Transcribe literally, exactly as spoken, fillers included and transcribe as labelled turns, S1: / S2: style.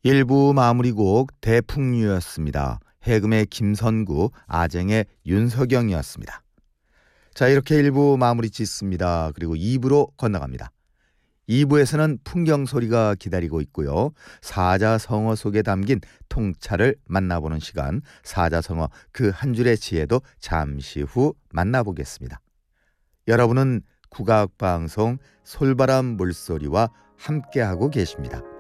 S1: 일 부 마무리곡 대풍류였습니다. 해금의 김선구, 아쟁의 윤석영이었습니다. 자, 이렇게 일 부 마무리 짓습니다. 그리고 이 부로 건너갑니다. 이 부에서는 풍경 소리가 기다리고 있고요. 사자성어 속에 담긴 통찰을 만나보는 시간, 사자성어 그 한 줄의 지혜도 잠시 후 만나보겠습니다. 여러분은 국악방송 솔바람 물소리와 함께하고 계십니다.